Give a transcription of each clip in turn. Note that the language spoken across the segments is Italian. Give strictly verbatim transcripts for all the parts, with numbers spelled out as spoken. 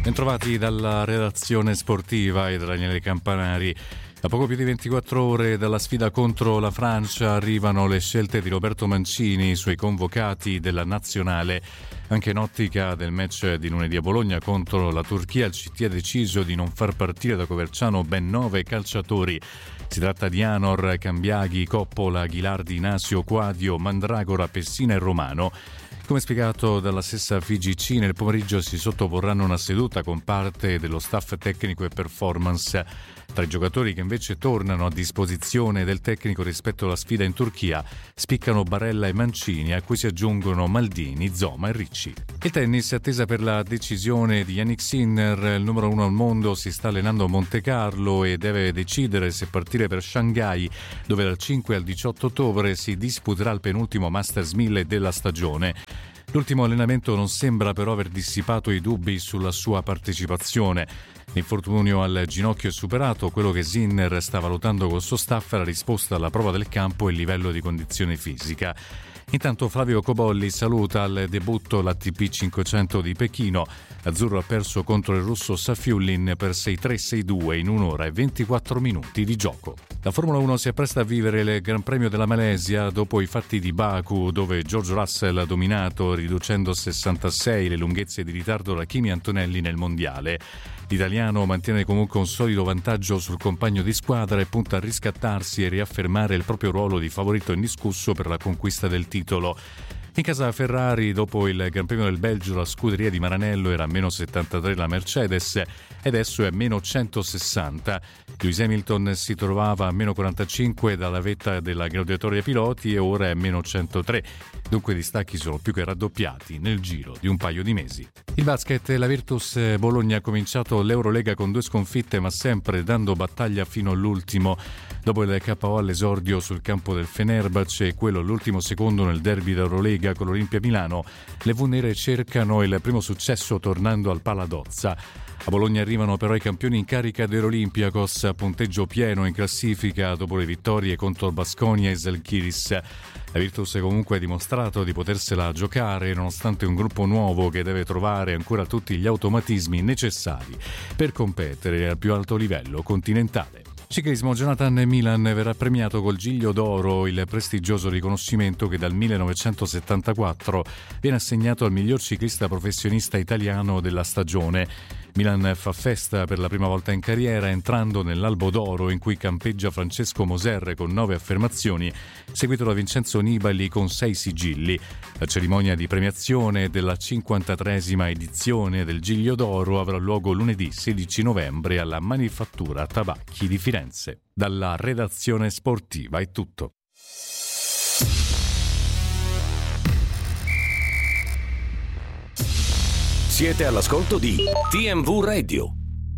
Bentrovati dalla redazione sportiva e da Daniele Campanari. A poco più di ventiquattro ore dalla sfida contro la Francia arrivano le scelte di Roberto Mancini sui convocati della nazionale. Anche in ottica del match di lunedì a Bologna contro la Turchia, il C T ha deciso di non far partire da Coverciano ben nove calciatori. Si tratta di Anor, Cambiaghi, Coppola, Ghilardi, Nasio, Quadio, Mandragora, Pessina e Romano. Come spiegato dalla stessa F I G C, nel pomeriggio si sottoporranno a una seduta con parte dello staff tecnico e performance. Tra i giocatori che invece tornano a disposizione del tecnico rispetto alla sfida in Turchia spiccano Barella e Mancini, a cui si aggiungono Maldini, Zoma e Ricci. Il tennis è attesa per la decisione di Jannik Sinner. Il numero uno al mondo si sta allenando a Monte Carlo e deve decidere se partire per Shanghai, dove dal cinque al diciotto ottobre si disputerà il penultimo Masters mille della stagione. L'ultimo allenamento non sembra però aver dissipato i dubbi sulla sua partecipazione. L'infortunio al ginocchio è superato, quello che Sinner sta valutando col suo staff è la risposta alla prova del campo e il livello di condizione fisica. Intanto Flavio Cobolli saluta al debutto l'A T P cinquecento di Pechino. Azzurro ha perso contro il russo Safiullin per sei tre sei due in un'ora e ventiquattro minuti di gioco. La Formula uno si appresta a vivere il Gran Premio della Malesia dopo i fatti di Baku, dove George Russell ha dominato riducendo a sessantasei le lunghezze di ritardo da Kimi Antonelli nel mondiale. L'italiano mantiene comunque un solido vantaggio sul compagno di squadra e punta a riscattarsi e riaffermare il proprio ruolo di favorito indiscusso per la conquista del titolo. In casa Ferrari, dopo il Gran Premio del Belgio, la scuderia di Maranello era a meno settantatré la Mercedes e adesso è a meno centosessanta. Lewis Hamilton si trovava a meno quarantacinque dalla vetta della graduatoria piloti e ora è a meno centotré. Dunque i distacchi sono più che raddoppiati nel giro di un paio di mesi. Il basket, la Virtus Bologna ha cominciato l'Eurolega con due sconfitte, ma sempre dando battaglia fino all'ultimo. Dopo il K O all'esordio sul campo del Fenerbahce e quello all'ultimo secondo nel derby d'Eurolega con l'Olimpia Milano, le Vunere cercano il primo successo tornando al Paladozza. A Bologna arrivano però i campioni in carica dell'Olympiakos a punteggio pieno in classifica dopo le vittorie contro Baskonia e Zalgiris. La Virtus comunque ha dimostrato di potersela giocare nonostante un gruppo nuovo che deve trovare ancora tutti gli automatismi necessari per competere al più alto livello continentale. Ciclismo, Jonathan Milan verrà premiato col Giglio d'Oro, il prestigioso riconoscimento che dal millenovecentosettantaquattro viene assegnato al miglior ciclista professionista italiano della stagione. Milan fa festa per la prima volta in carriera entrando nell'Albo d'Oro in cui campeggia Francesco Moser con nove affermazioni, seguito da Vincenzo Nibali con sei sigilli. La cerimonia di premiazione della cinquantatreesima edizione del Giglio d'Oro avrà luogo lunedì sedici novembre alla Manifattura Tabacchi di Firenze. Dalla redazione sportiva è tutto. Siete all'ascolto di T M V Radio.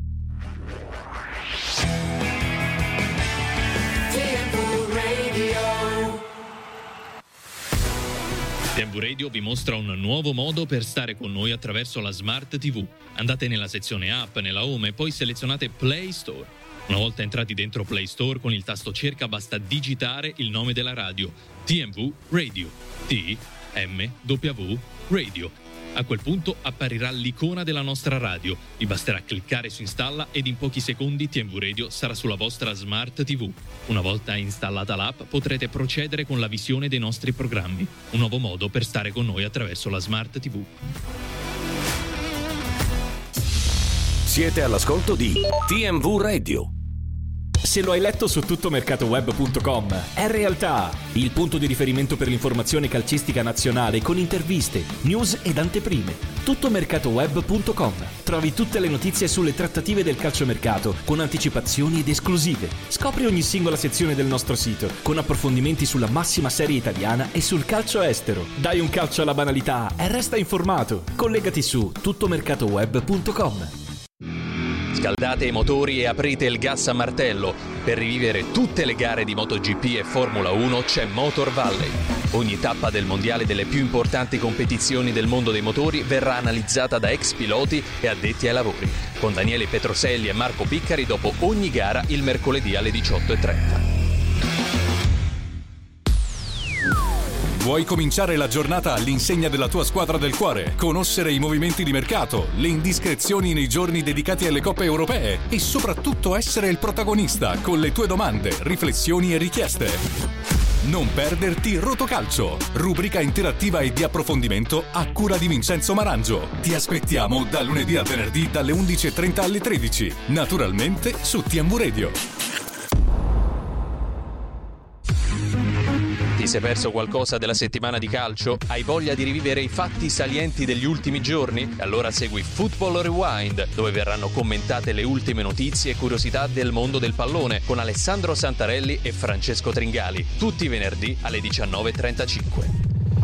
T M V Radio vi mostra un nuovo modo per stare con noi attraverso la Smart T V. Andate nella sezione app, nella home e poi selezionate Play Store. Una volta entrati dentro Play Store, con il tasto cerca basta digitare il nome della radio, T M V Radio, T M W Radio. A quel punto apparirà l'icona della nostra radio. Vi basterà cliccare su installa ed in pochi secondi T M V Radio sarà sulla vostra Smart T V. Una volta installata l'app potrete procedere con la visione dei nostri programmi. Un nuovo modo per stare con noi attraverso la Smart T V. Siete all'ascolto di T M V Radio. Se lo hai letto su tuttomercatoweb punto com, è realtà! Il punto di riferimento per l'informazione calcistica nazionale con interviste, news ed anteprime. tuttomercatoweb punto com. Trovi tutte le notizie sulle trattative del calciomercato con anticipazioni ed esclusive. Scopri ogni singola sezione del nostro sito con approfondimenti sulla massima serie italiana e sul calcio estero. Dai un calcio alla banalità e resta informato. Collegati su tuttomercatoweb punto com. Scaldate i motori e aprite il gas a martello. Per rivivere tutte le gare di MotoGP e Formula uno c'è Motor Valley. Ogni tappa del mondiale delle più importanti competizioni del mondo dei motori verrà analizzata da ex piloti e addetti ai lavori, con Daniele Petroselli e Marco Piccari dopo ogni gara il mercoledì alle diciotto e trenta. Vuoi cominciare la giornata all'insegna della tua squadra del cuore? Conoscere i movimenti di mercato, le indiscrezioni nei giorni dedicati alle coppe europee e soprattutto essere il protagonista con le tue domande, riflessioni e richieste? Non perderti Rotocalcio, rubrica interattiva e di approfondimento a cura di Vincenzo Marangio. Ti aspettiamo da lunedì a venerdì dalle undici e trenta alle tredici, naturalmente su T M V Radio. Ti sei perso qualcosa della settimana di calcio? Hai voglia di rivivere i fatti salienti degli ultimi giorni? Allora segui Football Rewind, dove verranno commentate le ultime notizie e curiosità del mondo del pallone con Alessandro Santarelli e Francesco Tringali, tutti i venerdì alle diciannove e trentacinque.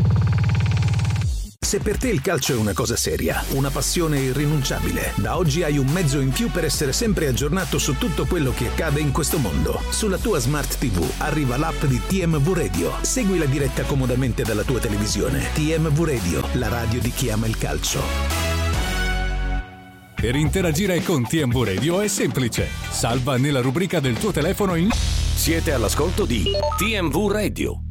Se per te il calcio è una cosa seria, una passione irrinunciabile, da oggi hai un mezzo in più per essere sempre aggiornato su tutto quello che accade in questo mondo. Sulla tua Smart ti vu arriva l'app di T M V Radio. Segui la diretta comodamente dalla tua televisione. T M V Radio, la radio di chi ama il calcio. Per interagire con T M V Radio è semplice. Salva nella rubrica del tuo telefono in... Siete all'ascolto di T M V Radio.